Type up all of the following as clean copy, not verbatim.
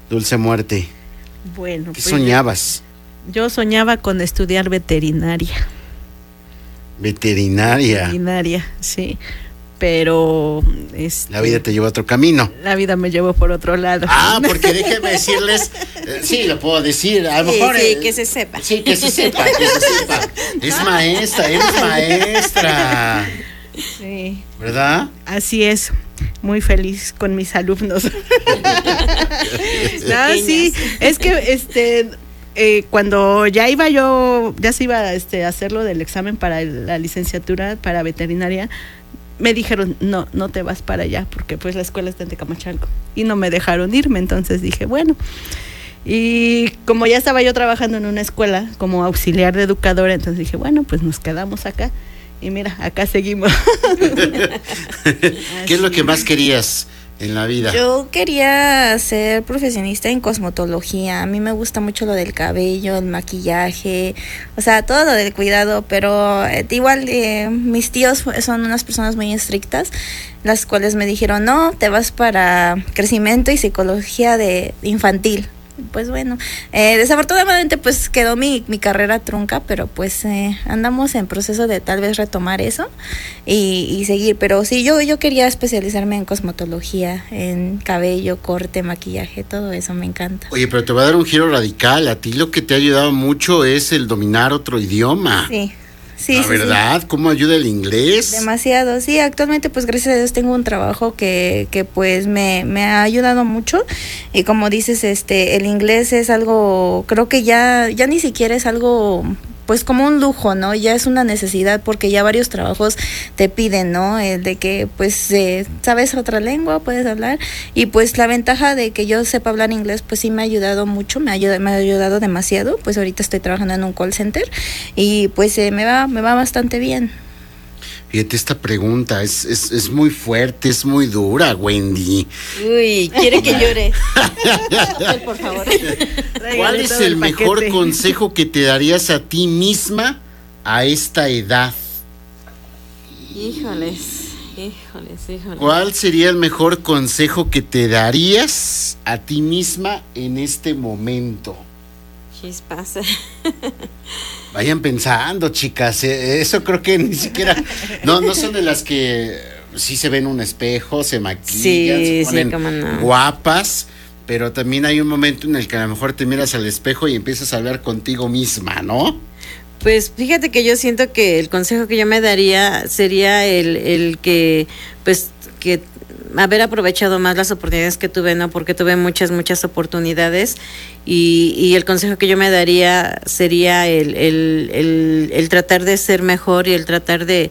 Dulce Muerte? Bueno, ¿Qué pues soñabas? yo soñaba con estudiar veterinaria. Veterinaria. Sí. Pero La vida te lleva a otro camino. la vida me llevó por otro lado. Porque déjenme decirles, sí, lo puedo decir, a lo Sí, mejor. sí, que se sepa. Sí, que se sepa. Es maestra, eres maestra, Sí, ¿verdad? así es. Muy feliz con mis alumnos. No, sí, es que cuando ya se iba a hacer lo del examen para la licenciatura para veterinaria, me dijeron, no te vas para allá, porque pues la escuela está en Tecamachalco, y no me dejaron irme. Entonces dije, bueno, y como ya estaba yo trabajando en una escuela como auxiliar de educadora, entonces dije, bueno, pues nos quedamos acá, y mira, acá seguimos. ¿Qué es lo que más querías en la vida? Yo quería ser profesionista en cosmetología. A mí me gusta mucho lo del cabello, el maquillaje, o sea, todo lo del cuidado, pero igual mis tíos son unas personas muy estrictas, las cuales me dijeron, no, te vas para crecimiento y psicología de infantil. Pues bueno, desafortunadamente pues quedó mi carrera trunca, pero pues andamos en proceso de tal vez retomar eso y seguir. Pero sí, yo quería especializarme en cosmetología, en cabello, corte, maquillaje, todo eso me encanta. Oye, pero te voy a dar un giro radical. A ti lo que te ha ayudado mucho es el dominar otro idioma. Sí, ¿La sí, verdad? sí. ¿Cómo ayuda el inglés? Demasiado, sí, actualmente pues gracias a Dios tengo un trabajo que pues me ha ayudado mucho, y como dices, el inglés es algo, creo que ya ni siquiera es algo pues como un lujo, ¿no? Ya es una necesidad, porque ya varios trabajos te piden, ¿no? El de que pues sabes otra lengua, puedes hablar, y pues la ventaja de que yo sepa hablar inglés pues sí me ha ayudado mucho, me ha ayudado demasiado. Pues ahorita estoy trabajando en un call center y pues me va bastante bien. Fíjate, esta pregunta es muy fuerte, es muy dura, Wendy. Uy, quiere que llore. Por favor. ¿Cuál es el mejor consejo que te darías a ti misma a esta edad? Híjoles. ¿Cuál sería el mejor consejo que te darías a ti misma en este momento? Chispas. Vayan pensando, chicas, eso creo que ni siquiera, no son de las que sí se ven un espejo, se maquillan, se ponen cómo no. guapas, pero también hay un momento en el que a lo mejor te miras al espejo y empiezas a hablar contigo misma, ¿no? Pues fíjate que yo siento que el consejo que yo me daría sería el que, pues, que haber aprovechado más las oportunidades que tuve, ¿no? Porque tuve muchas oportunidades, y el consejo que yo me daría sería el tratar de ser mejor, y el tratar de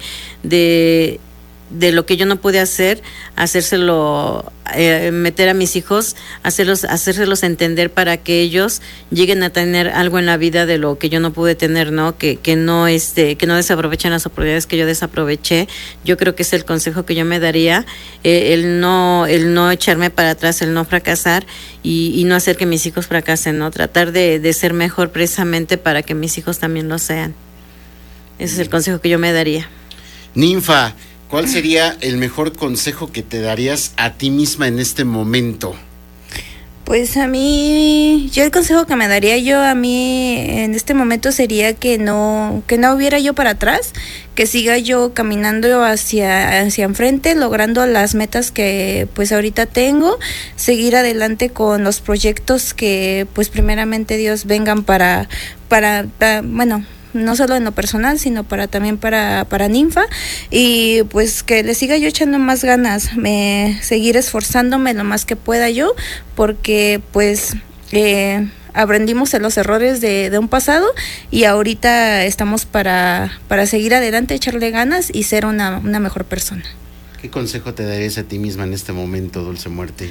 lo que yo no pude hacer, hacérselo, meter a mis hijos, hacérselos entender para que ellos lleguen a tener algo en la vida de lo que yo no pude tener, ¿no? Que no desaprovechen las oportunidades que yo desaproveché. Yo creo que es el consejo que yo me daría, el no echarme para atrás, el no fracasar, y no hacer que mis hijos fracasen, ¿no? Tratar de ser mejor precisamente para que mis hijos también lo sean. Ese es el consejo que yo me daría. Ninfa, ¿cuál sería el mejor consejo que te darías a ti misma en este momento? Pues a mí, yo el consejo que me daría yo a mí en este momento sería que no hubiera yo para atrás, que siga yo caminando hacia enfrente, logrando las metas que pues ahorita tengo, seguir adelante con los proyectos que pues primeramente Dios vengan para bueno, no solo en lo personal, sino también para Ninfa, y pues que le siga yo echando más ganas, seguir esforzándome lo más que pueda yo, porque pues aprendimos de los errores de un pasado, y ahorita estamos para seguir adelante, echarle ganas y ser una mejor persona. ¿Qué consejo te darías a ti misma en este momento, Dulce Muerte?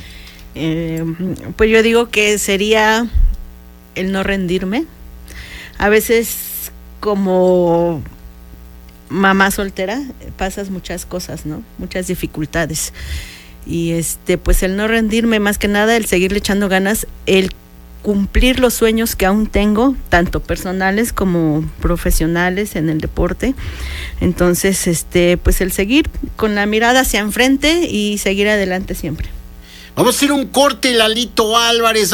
Pues yo digo que sería el no rendirme. A veces, como mamá soltera, pasas muchas cosas, ¿no? Muchas dificultades. Y pues el no rendirme, más que nada, el seguirle echando ganas, el cumplir los sueños que aún tengo, tanto personales como profesionales en el deporte. Entonces, pues el seguir con la mirada hacia enfrente y seguir adelante siempre. Vamos a hacer un corte, Lalito Álvarez.